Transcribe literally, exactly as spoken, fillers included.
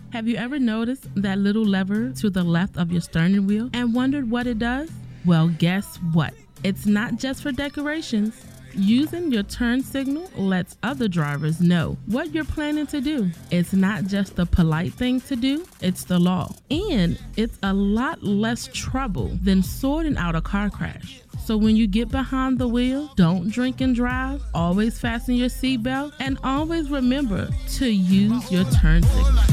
Have you ever noticed that little lever to the left of your steering wheel and wondered what it does? Well, guess what? It's not just for decorations. Using your turn signal lets other drivers know what you're planning to do. It's not just the polite thing to do, it's the law. And it's a lot less trouble than sorting out a car crash. So when you get behind the wheel, don't drink and drive, always fasten your seatbelt, and always remember to use your turn signal.